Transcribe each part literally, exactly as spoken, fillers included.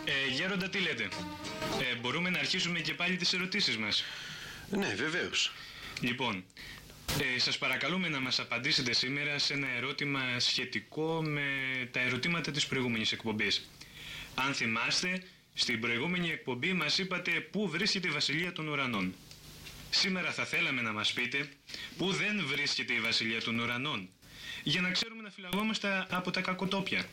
Ε, Γέροντα, τι λέτε? Ε, μπορούμε να αρχίσουμε και πάλι τις ερωτήσεις μας? Ναι, βεβαίως. Λοιπόν, ε, σας παρακαλούμε να μας απαντήσετε σήμερα σε ένα ερώτημα σχετικό με τα ερωτήματα της προηγούμενης εκπομπής. Αν θυμάστε, στην προηγούμενη εκπομπή μας είπατε πού βρίσκεται η Βασιλεία των Ουρανών. Σήμερα θα θέλαμε να μας πείτε πού δεν βρίσκεται η Βασιλεία των Ουρανών, για να ξέρουμε να φυλαγόμαστε από τα κακοτόπια.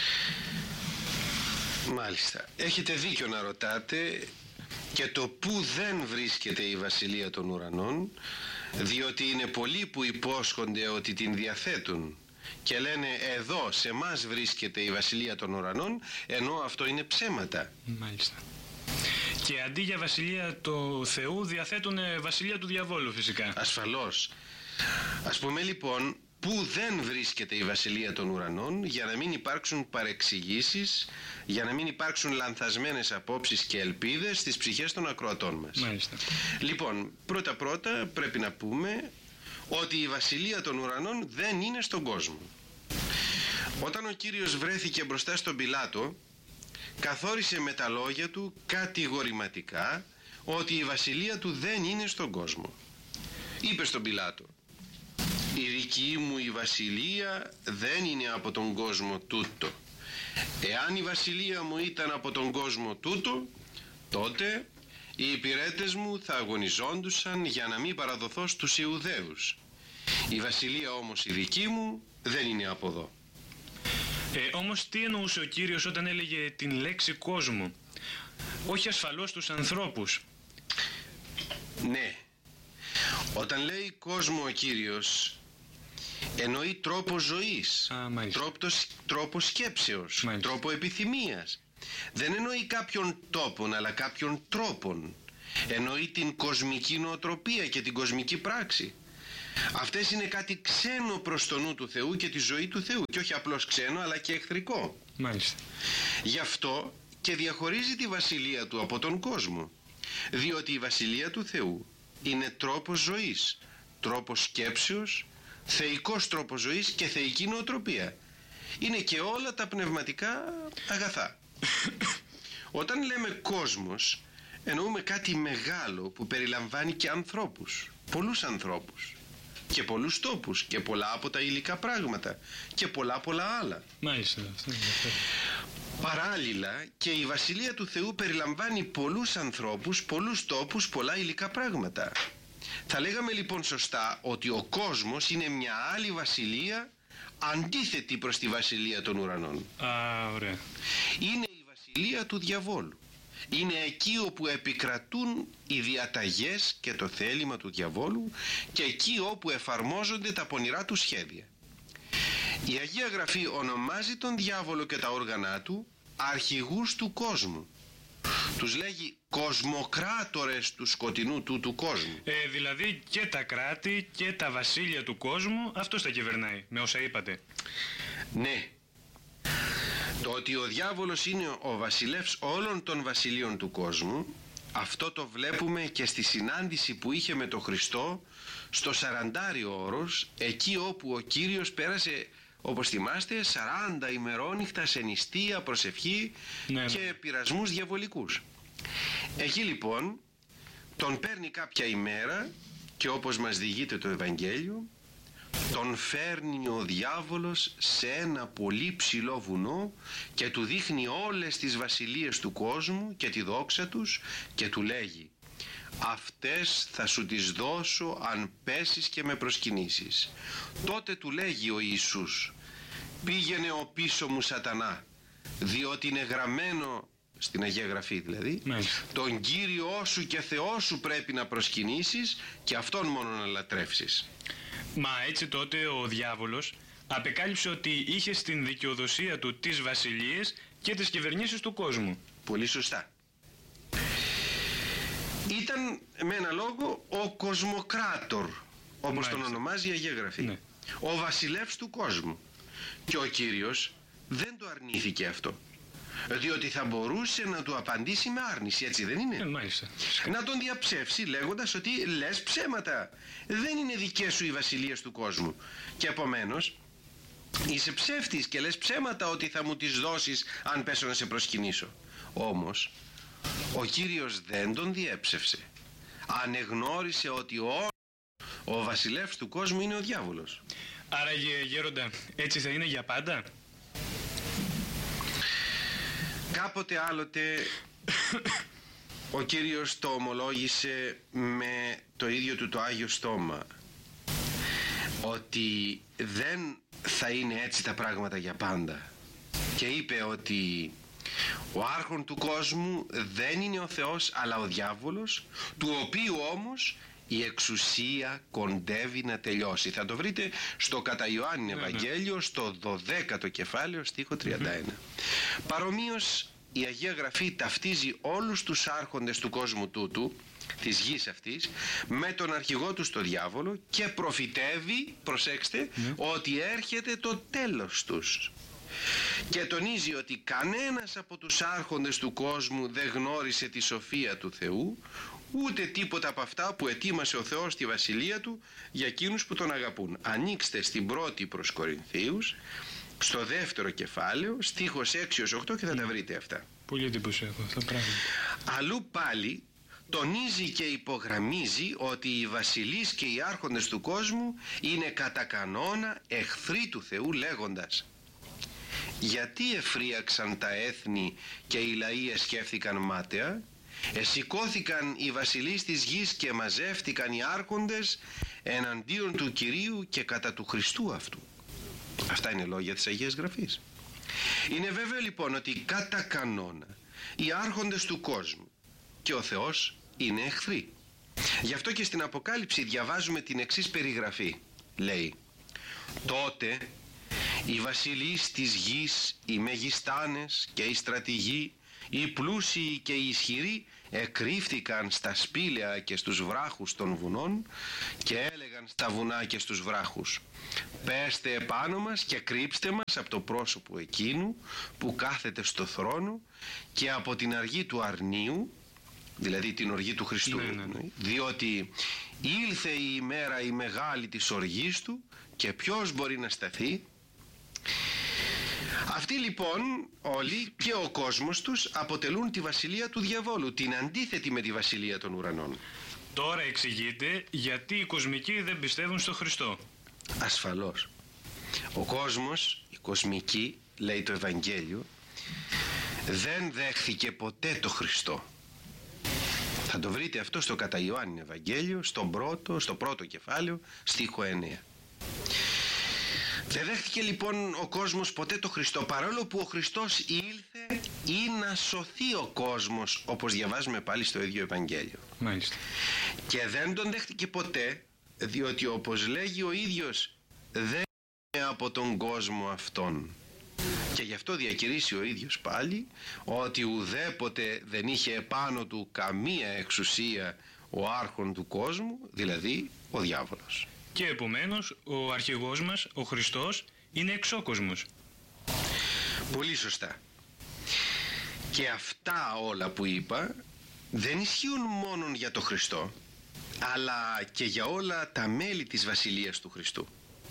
Μάλιστα. Έχετε δίκιο να ρωτάτε και το πού δεν βρίσκεται η Βασιλεία των Ουρανών, διότι είναι πολλοί που υπόσχονται ότι την διαθέτουν και λένε εδώ σε μας βρίσκεται η Βασιλεία των Ουρανών, ενώ αυτό είναι ψέματα. Μάλιστα. Και αντί για Βασιλεία του Θεού διαθέτουν Βασιλεία του Διαβόλου, φυσικά. Ασφαλώς. Ας πούμε λοιπόν πού δεν βρίσκεται η Βασιλεία των Ουρανών, για να μην υπάρξουν παρεξηγήσεις, για να μην υπάρξουν λανθασμένες απόψεις και ελπίδες στις ψυχές των ακροατών μας. Μάλιστα. Λοιπόν, πρώτα πρώτα πρέπει να πούμε ότι η Βασιλεία των Ουρανών δεν είναι στον κόσμο. Όταν ο Κύριος βρέθηκε μπροστά στον Πιλάτο, καθόρισε με τα λόγια του κατηγορηματικά ότι η Βασιλεία του δεν είναι στον κόσμο. Είπε στον Πιλάτο: «Η δική μου η Βασιλεία δεν είναι από τον κόσμο τούτο. Εάν η Βασιλεία μου ήταν από τον κόσμο τούτο, τότε οι υπηρέτες μου θα αγωνιζόντουσαν για να μην παραδοθώ στους Ιουδαίους. Η Βασιλεία όμως η δική μου δεν είναι από εδώ». Ε, όμως τι εννοούσε ο Κύριος όταν έλεγε την λέξη κόσμο? Όχι ασφαλώς τους ανθρώπους. Ναι. Όταν λέει κόσμο ο Κύριος, εννοεί τρόπο ζωής, Α, τρόπο, τρόπο σκέψεως, μάλιστα. τρόπο επιθυμίας. Δεν εννοεί κάποιον τόπον, αλλά κάποιον τρόπον. Εννοεί την κοσμική νοοτροπία και την κοσμική πράξη. Αυτές είναι κάτι ξένο προς το νου του Θεού και τη ζωή του Θεού, και όχι απλώς ξένο αλλά και εχθρικό. Μάλιστα. Γι' αυτό και διαχωρίζει τη Βασιλεία του από τον κόσμο, διότι η Βασιλεία του Θεού είναι τρόπος ζωής, τρόπος σκέψεως, θεϊκός τρόπος ζωής και θεϊκή νοοτροπία. Είναι και όλα τα πνευματικά αγαθά. Όταν λέμε κόσμος, εννοούμε κάτι μεγάλο που περιλαμβάνει και ανθρώπους, πολλούς ανθρώπους και πολλούς τόπους και πολλά από τα υλικά πράγματα και πολλά πολλά άλλα. Μάλιστα. Αυτό είναι αυτό. Παράλληλα και η Βασιλεία του Θεού περιλαμβάνει πολλούς ανθρώπους, πολλούς τόπους, πολλά υλικά πράγματα. Θα λέγαμε λοιπόν σωστά ότι ο κόσμος είναι μια άλλη βασιλεία, αντίθετη προς τη Βασιλεία των Ουρανών. Α, ωραία. Είναι η Βασιλεία του Διαβόλου. Είναι εκεί όπου επικρατούν οι διαταγές και το θέλημα του διαβόλου και εκεί όπου εφαρμόζονται τα πονηρά του σχέδια. Η Αγία Γραφή ονομάζει τον διάβολο και τα όργανά του αρχηγούς του κόσμου. Τους λέγει κοσμοκράτορες του σκοτεινού του του κόσμου. Ε, δηλαδή και τα κράτη και τα βασίλεια του κόσμου αυτός τα κυβερνάει, με όσα είπατε. Ναι. Το ότι ο διάβολος είναι ο βασιλεύς όλων των βασιλείων του κόσμου, αυτό το βλέπουμε και στη συνάντηση που είχε με τον Χριστό στο σαραντάριο όρος, εκεί όπου ο Κύριος πέρασε, όπως θυμάστε, σαράντα ημερόνυχτα σε νηστεία, προσευχή, ναι, και πειρασμούς διαβολικούς. Εκεί λοιπόν τον παίρνει κάποια ημέρα και όπως μας διηγείται το Ευαγγέλιο, τον φέρνει ο διάβολος σε ένα πολύ ψηλό βουνό και του δείχνει όλες τις βασιλείες του κόσμου και τη δόξα τους και του λέγει: «Αυτές θα σου τις δώσω αν πέσεις και με προσκυνήσεις». Τότε του λέγει ο Ιησούς: «Πήγαινε ο πίσω μου Σατανά, διότι είναι γραμμένο», στην Αγία Γραφή δηλαδή, «Μάλιστα, τον Κύριό σου και Θεό σου πρέπει να προσκυνήσεις και Αυτόν μόνο να λατρεύσεις». Μα έτσι τότε ο διάβολος απεκάλυψε ότι είχε στην δικαιοδοσία του τις βασιλείες και τις κυβερνήσεις του κόσμου. Πολύ σωστά. Ήταν με ένα λόγο ο κοσμοκράτορ, όπως Μάλιστα. τον ονομάζει η Αγία Γραφή, ναι. ο βασιλεύς του κόσμου. Και ο Κύριος δεν το αρνήθηκε αυτό, διότι θα μπορούσε να του απαντήσει με άρνηση, έτσι δεν είναι? Ε, μάλιστα. Να τον διαψεύσει λέγοντας ότι λες ψέματα, δεν είναι δικές σου οι βασιλείες του κόσμου. Και επομένως είσαι ψεύτης και λες ψέματα ότι θα μου τις δώσεις αν πέσω να σε προσκυνήσω. Όμως ο Κύριος δεν τον διέψευσε. Ανεγνώρισε ότι ο, ο βασιλεύς του κόσμου είναι ο διάβολος. Άρα γέροντα, έτσι θα είναι για πάντα? Κάποτε άλλοτε ο Κύριος το ομολόγησε με το ίδιο του το Άγιο Στόμα, ότι δεν θα είναι έτσι τα πράγματα για πάντα, και είπε ότι ο άρχον του κόσμου δεν είναι ο Θεός αλλά ο διάβολος, του οποίου όμως η εξουσία κοντεύει να τελειώσει. Θα το βρείτε στο κατά Ιωάννη Ευαγγέλιο, στο δωδέκατο κεφάλαιο, στίχο τριάντα ένα. Παρομοίως η Αγία Γραφή ταυτίζει όλους τους άρχοντες του κόσμου τούτου, της γης αυτής, με τον αρχηγό του στο διάβολο, και προφητεύει, προσέξτε, mm. ότι έρχεται το τέλος τους. Και τονίζει ότι κανένας από τους άρχοντες του κόσμου δεν γνώρισε τη σοφία του Θεού, ούτε τίποτα από αυτά που ετοίμασε ο Θεός στη βασιλεία του για εκείνους που τον αγαπούν. Ανοίξτε στην πρώτη προς Κορινθίους, στο δεύτερο κεφάλαιο, στίχος έξι έως οκτώ, και θα τα βρείτε αυτά. Πολύ εντυπωσιακό αυτό πράγμα. Αλλού πάλι τονίζει και υπογραμμίζει ότι οι βασιλείς και οι άρχοντες του κόσμου είναι κατά κανόνα εχθροί του Θεού, λέγοντας: γιατί εφρίαξαν τα έθνη και οι λαοί εσκέφθηκαν μάταια, εσηκώθηκαν οι βασιλείς της γης και μαζεύτηκαν οι άρχοντες εναντίον του Κυρίου και κατά του Χριστού αυτού. Αυτά είναι λόγια της Αγίας Γραφής. Είναι βέβαιο λοιπόν ότι κατά κανόνα οι άρχοντες του κόσμου και ο Θεός είναι εχθροί. Γι' αυτό και στην Αποκάλυψη διαβάζουμε την εξής περιγραφή. Λέει: τότε οι βασιλείς της γης, οι μεγιστάνες και οι στρατηγοί, οι πλούσιοι και οι ισχυροί εκρύφθηκαν στα σπήλαια και στους βράχους των βουνών και έλεγαν στα βουνά και στους βράχους: πέστε επάνω μας και κρύψτε μας από το πρόσωπο εκείνου που κάθεται στο θρόνο και από την αργή του αρνίου, δηλαδή την οργή του Χριστού, ναι, ναι, ναι. διότι ήλθε η ημέρα η μεγάλη της οργής του και ποιος μπορεί να σταθεί. Αυτοί λοιπόν όλοι και ο κόσμος τους αποτελούν τη βασιλεία του διαβόλου, την αντίθετη με τη βασιλεία των ουρανών. Τώρα εξηγείται γιατί οι κοσμικοί δεν πιστεύουν στο Χριστό. Ασφαλώς. Ο κόσμος, η κοσμική, λέει το Ευαγγέλιο, δεν δέχθηκε ποτέ το Χριστό. Θα το βρείτε αυτό στο κατά Ιωάννη Ευαγγέλιο, στο πρώτο, στο πρώτο κεφάλαιο, στίχο εννέα. Δεν δέχτηκε λοιπόν ο κόσμος ποτέ το Χριστό, παρόλο που ο Χριστός ήλθε ή να σωθεί ο κόσμος, όπως διαβάζουμε πάλι στο ίδιο Ευαγγέλιο. Μάλιστα. Και δεν τον δέχτηκε ποτέ, διότι όπως λέγει ο ίδιος, δεν είναι από τον κόσμο αυτόν. Και γι' αυτό διακηρύσει ο ίδιος πάλι ότι ουδέποτε δεν είχε επάνω του καμία εξουσία ο άρχον του κόσμου, δηλαδή ο διάβολος. Και επομένως ο αρχηγός μας, ο Χριστός, είναι εξώκοσμος. Πολύ σωστά. Και αυτά όλα που είπα δεν ισχύουν μόνον για το Χριστό, αλλά και για όλα τα μέλη της βασιλείας του Χριστού.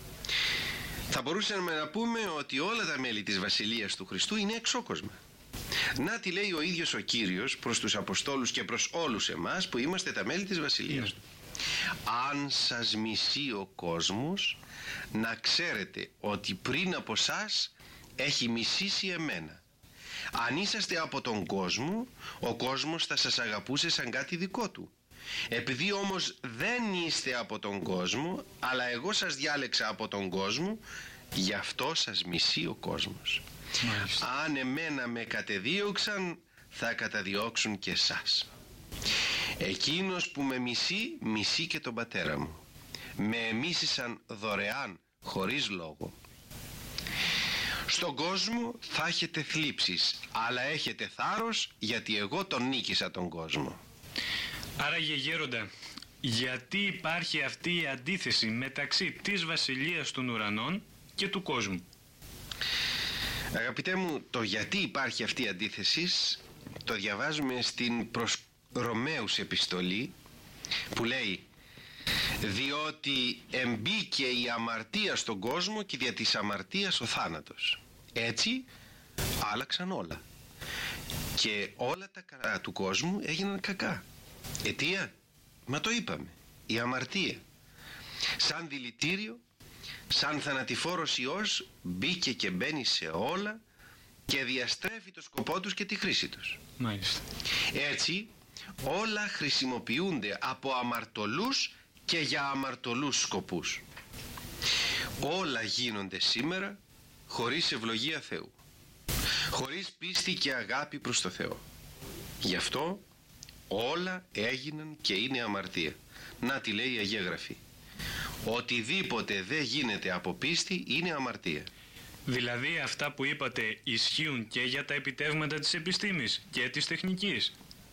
Θα μπορούσαμε να πούμε ότι όλα τα μέλη της βασιλείας του Χριστού είναι εξώκοσμα. Να τι λέει ο ίδιος ο Κύριος προς τους Αποστόλους και προς όλους εμάς που είμαστε τα μέλη της βασιλείας του. Αν σας μισεί ο κόσμος, να ξέρετε ότι πριν από σας έχει μισήσει εμένα. Αν είσαστε από τον κόσμο, ο κόσμος θα σας αγαπούσε σαν κάτι δικό του. Επειδή όμως δεν είστε από τον κόσμο, αλλά εγώ σας διάλεξα από τον κόσμο, γι' αυτό σας μισεί ο κόσμος. Μάλιστα. Αν εμένα με κατεδίωξαν, θα καταδιώξουν και εσάς. Εκείνος που με μισεί, μισεί και τον πατέρα μου. Με εμίσησαν δωρεάν, χωρίς λόγο. Στον κόσμο θα έχετε θλίψεις, αλλά έχετε θάρρος, γιατί εγώ τον νίκησα τον κόσμο. Άρα γέροντα, γιατί υπάρχει αυτή η αντίθεση μεταξύ της βασιλείας των ουρανών και του κόσμου? Αγαπητέ μου, το γιατί υπάρχει αυτή η αντίθεση το διαβάζουμε στην προς Ρωμαίους επιστολή, που λέει: διότι εμπήκε η αμαρτία στον κόσμο και δια της αμαρτίας ο θάνατος. Έτσι άλλαξαν όλα και όλα τα καλά του κόσμου έγιναν κακά. Αιτία? Μα το είπαμε, η αμαρτία σαν δηλητήριο, σαν θανατηφόρος ιός μπήκε και μπαίνει σε όλα και διαστρέφει το σκοπό τους και τη χρήση τους. Μάλιστα. Έτσι όλα χρησιμοποιούνται από αμαρτωλούς και για αμαρτωλούς σκοπούς. Όλα γίνονται σήμερα χωρίς ευλογία Θεού, χωρίς πίστη και αγάπη προς το Θεό. Γι' αυτό όλα έγιναν και είναι αμαρτία. Να τι λέει η Αγία Γραφή: οτιδήποτε δεν γίνεται από πίστη είναι αμαρτία. Δηλαδή αυτά που είπατε ισχύουν και για τα επιτεύγματα της επιστήμης και της τεχνικής?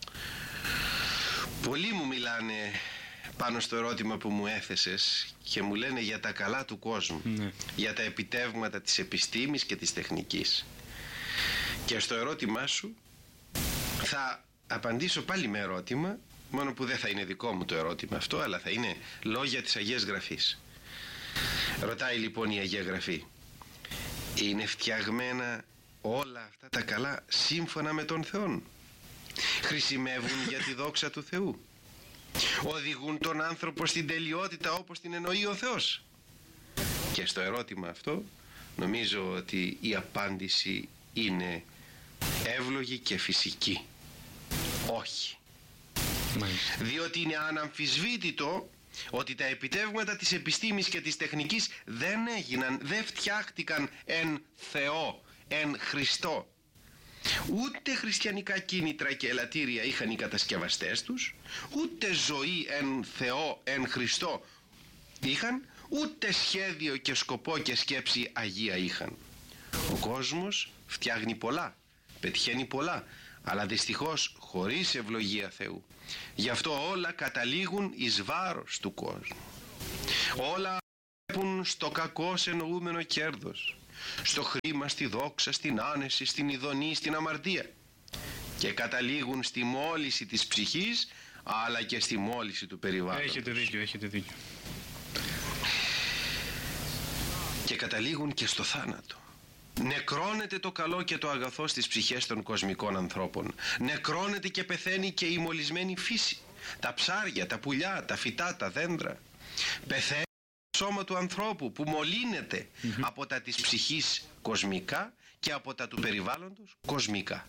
Πολλοί μου μιλάνε πάνω στο ερώτημα που μου έθεσες και μου λένε για τα καλά του κόσμου, ναι, για τα επιτεύγματα της επιστήμης και της τεχνικής. Και στο ερώτημά σου θα απαντήσω πάλι με ερώτημα, μόνο που δεν θα είναι δικό μου το ερώτημα αυτό, αλλά θα είναι λόγια της Αγίας Γραφής. Ρωτάει λοιπόν η Αγία Γραφή: είναι φτιαγμένα όλα αυτά τα καλά σύμφωνα με τον Θεό? Χρησιμεύουν για τη δόξα του Θεού? Οδηγούν τον άνθρωπο στην τελειότητα όπως την εννοεί ο Θεός? Και στο ερώτημα αυτό νομίζω ότι η απάντηση είναι εύλογη και φυσική: όχι. Μάλιστα. Διότι είναι αναμφισβήτητο ότι τα επιτεύγματα της επιστήμης και της τεχνικής δεν έγιναν, δεν φτιάχτηκαν εν Θεό, εν Χριστό. Ούτε χριστιανικά κίνητρα και ελαττήρια είχαν οι κατασκευαστές τους, ούτε ζωή εν Θεό, εν Χριστό είχαν, ούτε σχέδιο και σκοπό και σκέψη αγία είχαν. Ο κόσμος φτιάχνει πολλά, πετυχαίνει πολλά, αλλά δυστυχώς χωρίς ευλογία Θεού. Γι' αυτό όλα καταλήγουν εις βάρος του κόσμου. Όλα βλέπουν στο κακό εννοούμενο κέρδος, στο χρήμα, στη δόξα, στην άνεση, στην ειδονή, στην αμαρτία, και καταλήγουν στη μόλυνση της ψυχής αλλά και στη μόλυνση του περιβάλλοντος. Έχετε δίκιο, έχετε δίκιο. Και καταλήγουν και στο θάνατο. Νεκρώνεται το καλό και το αγαθό στις ψυχές των κοσμικών ανθρώπων. Νεκρώνεται και πεθαίνει και η μολυσμένη φύση, τα ψάρια, τα πουλιά, τα φυτά, τα δέντρα. Πεθαίνει το σώμα του ανθρώπου που μολύνεται mm-hmm. από τα της ψυχής κοσμικά και από τα του περιβάλλοντος κοσμικά.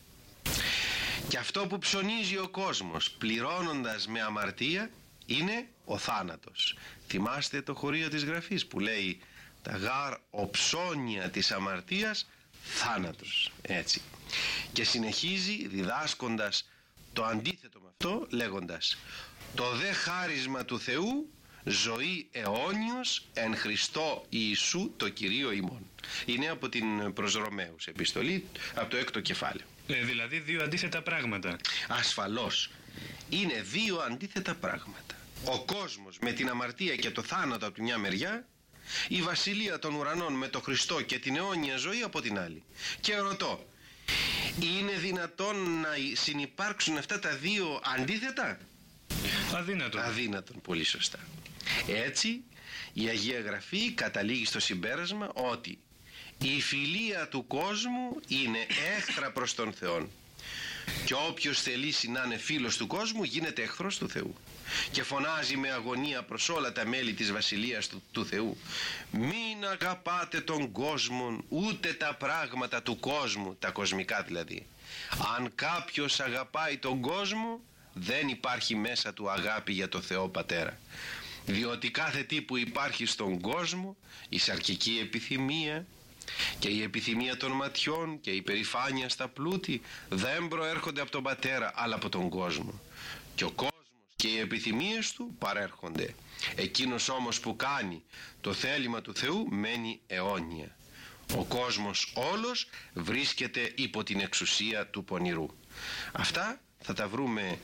Και αυτό που ψωνίζει ο κόσμος πληρώνοντας με αμαρτία είναι ο θάνατος. Θυμάστε το χωρίο της Γραφής που λέει: τα γάρ οψώνια της αμαρτίας θάνατος. Έτσι. Και συνεχίζει διδάσκοντας το αντίθετο με αυτό, λέγοντας: το δε χάρισμα του Θεού ζωή αιώνιος εν Χριστώ Ιησού το Κυρίο ημών. Είναι από την προς Ρωμαίους επιστολή, από το έκτο κεφάλαιο. Ε, δηλαδή δύο αντίθετα πράγματα. Ασφαλώς. Είναι δύο αντίθετα πράγματα. Ο κόσμος με την αμαρτία και το θάνατο από τη μια μεριά, η βασιλεία των ουρανών με το Χριστό και την αιώνια ζωή από την άλλη. Και ρωτώ, είναι δυνατόν να συνυπάρξουν αυτά τα δύο αντίθετα? Αδύνατον. Αδύνατον, πολύ σωστά. Έτσι η Αγία Γραφή καταλήγει στο συμπέρασμα ότι η φιλία του κόσμου είναι έχθρα προς τον Θεό, και όποιος θελήσει να είναι φίλος του κόσμου γίνεται εχθρός του Θεού, και φωνάζει με αγωνία προς όλα τα μέλη της βασιλείας του, του Θεού: μην αγαπάτε τον κόσμο ούτε τα πράγματα του κόσμου, τα κοσμικά δηλαδή. Αν κάποιος αγαπάει τον κόσμο, δεν υπάρχει μέσα του αγάπη για το Θεό Πατέρα, διότι κάθε τι που υπάρχει στον κόσμο, η σαρκική επιθυμία και η επιθυμία των ματιών και η περηφάνεια στα πλούτη, δεν προέρχονται από τον Πατέρα αλλά από τον κόσμο, και ο κόσμος και οι επιθυμίες του παρέρχονται. Εκείνος όμως που κάνει το θέλημα του Θεού μένει αιώνια. Ο κόσμος όλος βρίσκεται υπό την εξουσία του πονηρού. Αυτά θα τα βρούμε,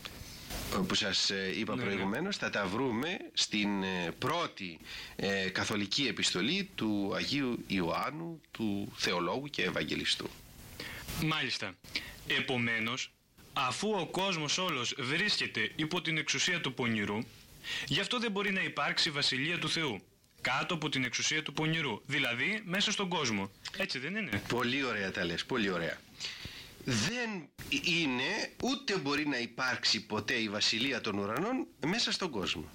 που σας είπα ναι, προηγουμένως, θα τα βρούμε στην πρώτη ε, καθολική επιστολή του Αγίου Ιωάννου, του θεολόγου και Ευαγγελιστού. Μάλιστα. Επομένως, αφού ο κόσμος όλος βρίσκεται υπό την εξουσία του πονηρού, Γι' αυτό δεν μπορεί να υπάρξει βασιλεία του Θεού κάτω από την εξουσία του πονηρού, δηλαδή μέσα στον κόσμο. Έτσι δεν είναι? Πολύ ωραία τα λες, πολύ ωραία. Δεν είναι, ούτε μπορεί να υπάρξει ποτέ η βασιλεία των ουρανών μέσα στον κόσμο.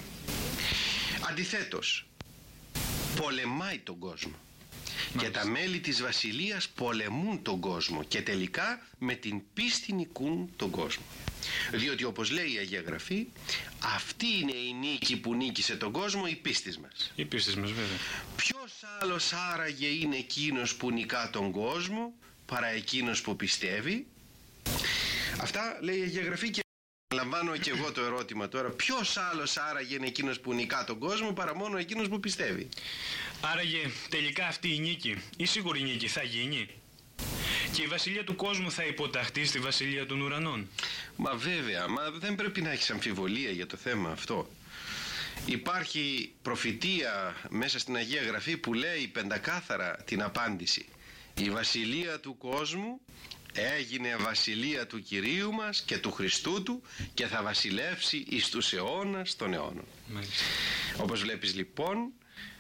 Αντιθέτως, πολεμάει τον κόσμο. Μάλιστα. Και τα μέλη της βασιλείας πολεμούν τον κόσμο και τελικά με την πίστη νικούν τον κόσμο. Διότι όπως λέει η Αγία Γραφή, αυτή είναι η νίκη που νίκησε τον κόσμο, η πίστη μας. Η πίστη μας, βέβαια. Ποιος άλλος άραγε είναι εκείνος που νικά τον κόσμο παρά εκείνος που πιστεύει? Αυτά λέει η Αγία Γραφή και λαμβάνω και εγώ το ερώτημα τώρα. Ποιος άλλος άραγε είναι εκείνος που νικά τον κόσμο παρά μόνο εκείνος που πιστεύει? Άραγε τελικά αυτή η νίκη, η σίγουρη νίκη, θα γίνει? Και η βασιλεία του κόσμου θα υποταχθεί στη βασιλεία των ουρανών? Μα βέβαια, μα δεν πρέπει να έχεις αμφιβολία για το θέμα αυτό. Υπάρχει προφητεία μέσα στην Αγία Γραφή που λέει πεντακάθαρα την απάντηση. Η βασιλεία του κόσμου έγινε βασιλεία του Κυρίου μας και του Χριστού του και θα βασιλεύσει εις τους αιώνας των αιώνων. Μάλιστα. Όπως βλέπεις λοιπόν,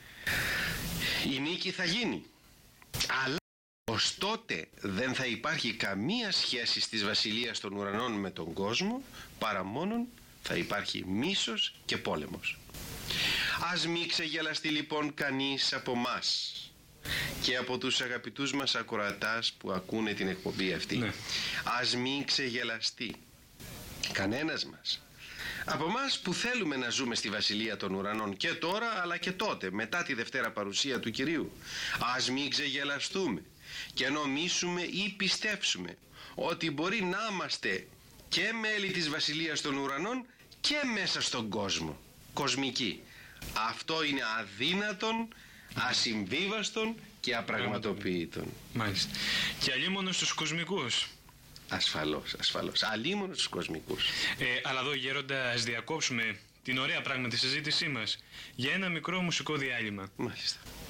η νίκη θα γίνει. Αλλά ως τότε δεν θα υπάρχει καμία σχέση της βασιλείας των ουρανών με τον κόσμο, παρά μόνον θα υπάρχει μίσος και πόλεμος. Ας μη ξεγελαστεί λοιπόν κανείς από μας και από τους αγαπητούς μας ακροατάς που ακούνε την εκπομπή αυτή. Ναι. Ας μη ξεγελαστεί κανένας μας από μας που θέλουμε να ζούμε στη βασιλεία των ουρανών και τώρα αλλά και τότε μετά τη Δευτέρα παρουσία του Κυρίου. Ας μη ξεγελαστούμε και νομίσουμε ή πιστέψουμε ότι μπορεί να είμαστε και μέλη της βασιλείας των ουρανών και μέσα στον κόσμο, κοσμική. Αυτό είναι αδύνατον, ασυμβίβαστον και απραγματοποιητόν. Μάλιστα. Και αλίμονο στους κοσμικούς. Ασφαλώς, ασφαλώς. Αλίμονο στους κοσμικούς. Ε, αλλά εδώ, γέροντα, ας διακόψουμε την ωραία πράγματι συζήτησή μας για ένα μικρό μουσικό διάλειμμα. Μάλιστα.